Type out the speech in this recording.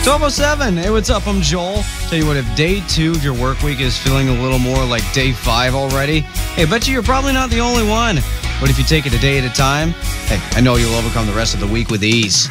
12:07. Hey, what's up? I'm Joel. Tell you what, if day 2 of your work week is feeling a little more like day 5 already, hey, I bet you're probably not the only one. But if you take it a day at a time, hey, I know you'll overcome the rest of the week with ease.